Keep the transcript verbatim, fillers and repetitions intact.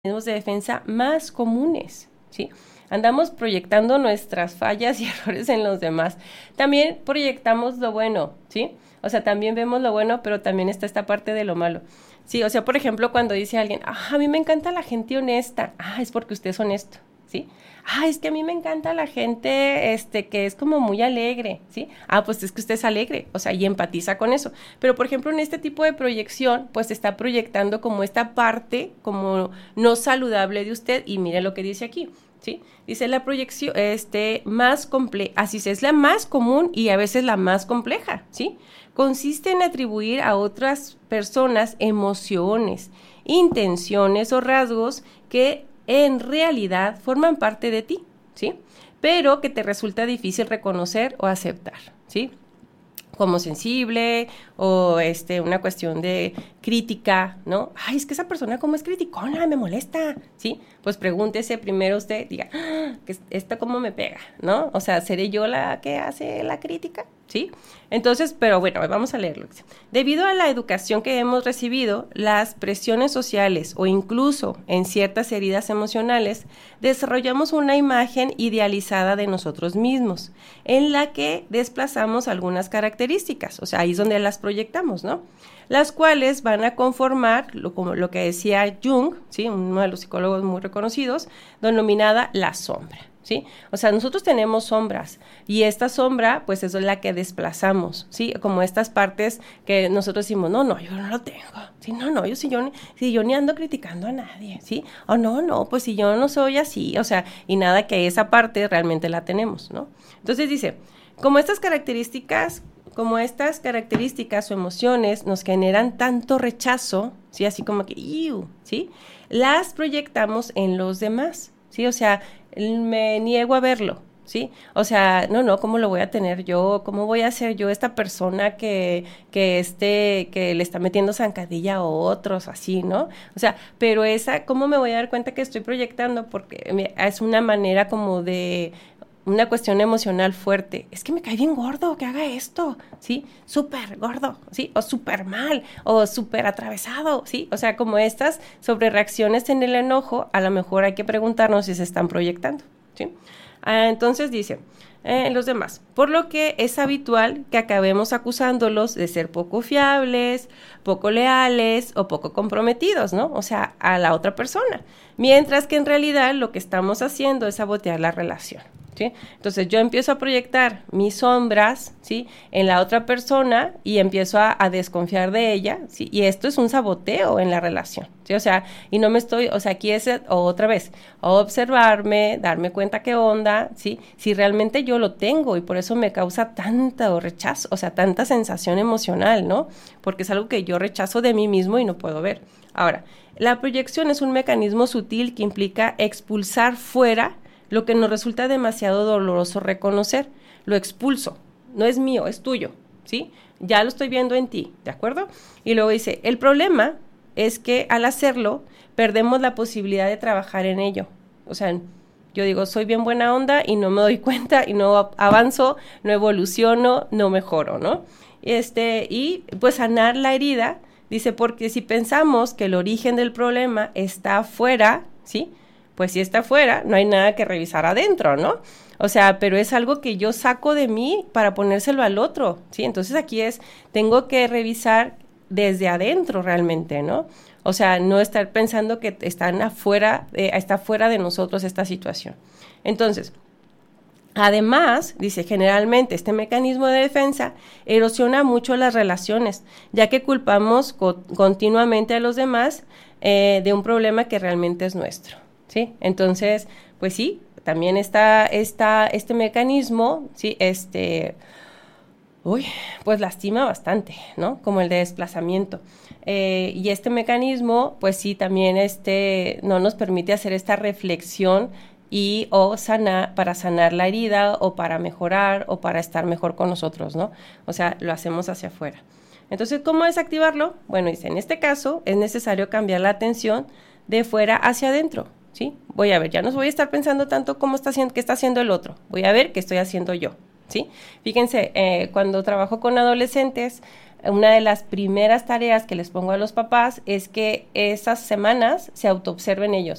mecanismos de defensa más comunes, ¿sí? Andamos proyectando nuestras fallas y errores en los demás. También proyectamos lo bueno, ¿sí? O sea, también vemos lo bueno, pero también está esta parte de lo malo. Sí, o sea, por ejemplo, cuando dice alguien, ah, a mí me encanta la gente honesta. Ah, es porque usted es honesto, ¿sí? Ah, es que a mí me encanta la gente este, que es como muy alegre, ¿sí? Ah, pues es que usted es alegre, o sea, y empatiza con eso. Pero, por ejemplo, en este tipo de proyección, pues está proyectando como esta parte como no saludable de usted, y mire lo que dice aquí, ¿sí? Dice la proyección este, más compleja, así es la más común y a veces la más compleja, ¿sí? Consiste en atribuir a otras personas emociones, intenciones o rasgos que en realidad forman parte de ti, ¿sí? Pero que te resulta difícil reconocer o aceptar, ¿sí? Como sensible o este, una cuestión de crítica, ¿no? Ay, es que esa persona como es criticona, me molesta, ¿sí? Pues pregúntese primero usted, diga, ¡ah! ¿Esto cómo me pega, no? O sea, ¿seré yo la que hace la crítica? ¿Sí? Entonces, pero bueno, vamos a leerlo. Debido a la educación que hemos recibido, las presiones sociales o incluso en ciertas heridas emocionales, desarrollamos una imagen idealizada de nosotros mismos, en la que desplazamos algunas características, o sea, ahí es donde las proyectamos, ¿no? Las cuales van a conformar, lo, como lo que decía Jung, ¿sí? Uno de los psicólogos muy reconocidos, denominada la sombra. ¿Sí? O sea, nosotros tenemos sombras y esta sombra, pues eso es la que desplazamos, ¿sí? Como estas partes que nosotros decimos, no, no, yo no lo tengo, sí, no, no, yo si yo, si yo ni ando criticando a nadie, ¿sí? O no, no, pues si yo no soy así, o sea, y nada que esa parte realmente la tenemos, ¿no? Entonces dice, como estas características, como estas características o emociones nos generan tanto rechazo, ¿sí? Así como que, ¡iu! ¿Sí? Las proyectamos en los demás, ¿sí? O sea, me niego a verlo, ¿sí? O sea, no, no, ¿cómo lo voy a tener yo? ¿Cómo voy a ser yo esta persona que, que, este, que le está metiendo zancadilla a otros, así, ¿no? O sea, pero esa, ¿cómo me voy a dar cuenta que estoy proyectando? Porque es una manera como de una cuestión emocional fuerte. Es que me cae bien gordo que haga esto, ¿sí? Súper gordo, ¿sí? O súper mal, o súper atravesado, ¿sí? O sea, como estas sobrereacciones en el enojo, a lo mejor hay que preguntarnos si se están proyectando, ¿sí? Ah, entonces dice, eh, los demás, por lo que es habitual que acabemos acusándolos de ser poco fiables, poco leales o poco comprometidos, ¿no? O sea, a la otra persona. Mientras que en realidad lo que estamos haciendo es sabotear la relación. ¿Sí? Entonces yo empiezo a proyectar mis sombras, ¿sí? En la otra persona y empiezo a, a desconfiar de ella, ¿sí? Y esto es un saboteo en la relación, ¿sí? O sea, y no me estoy, o sea, aquí es otra vez, observarme, darme cuenta qué onda, ¿sí? Si realmente yo lo tengo y por eso me causa tanto rechazo, o sea, tanta sensación emocional, ¿no? Porque es algo que yo rechazo de mí mismo y no puedo ver. Ahora, la proyección es un mecanismo sutil que implica expulsar fuera lo que nos resulta demasiado doloroso reconocer. Lo expulso, no es mío, es tuyo, ¿sí? Ya lo estoy viendo en ti, ¿de acuerdo? Y luego dice, el problema es que al hacerlo, perdemos la posibilidad de trabajar en ello. O sea, yo digo, soy bien buena onda y no me doy cuenta y no avanzo, no evoluciono, no mejoro, ¿no? Este, y pues sanar la herida, dice, porque si pensamos que el origen del problema está afuera, ¿sí? Pues si está afuera, no hay nada que revisar adentro, ¿no? O sea, pero es algo que yo saco de mí para ponérselo al otro, ¿sí? Entonces aquí es, tengo que revisar desde adentro realmente, ¿no? O sea, no estar pensando que están afuera, eh, está fuera de nosotros esta situación. Entonces, además, dice, generalmente este mecanismo de defensa erosiona mucho las relaciones, ya que culpamos co- continuamente a los demás eh, de un problema que realmente es nuestro. ¿Sí? Entonces, pues sí, también está, está este mecanismo, ¿sí? Este, uy, pues lastima bastante, ¿no? Como el de desplazamiento. Eh, y este mecanismo, pues sí, también este, no nos permite hacer esta reflexión y o sanar, para sanar la herida o para mejorar o para estar mejor con nosotros, ¿no? O sea, lo hacemos hacia afuera. Entonces, ¿cómo desactivarlo? Bueno, dice, en este caso es necesario cambiar la atención de fuera hacia adentro. ¿Sí? Voy a ver, ya no voy a estar pensando tanto cómo está haciendo, qué está haciendo el otro. Voy a ver qué estoy haciendo yo, ¿sí? Fíjense, eh, cuando trabajo con adolescentes, una de las primeras tareas que les pongo a los papás es que esas semanas se autoobserven ellos.